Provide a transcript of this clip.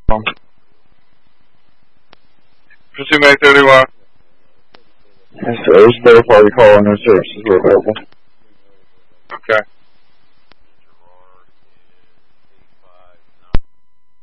Pursuit Mag 31. Yes, sir. There's a third party call and no services were available.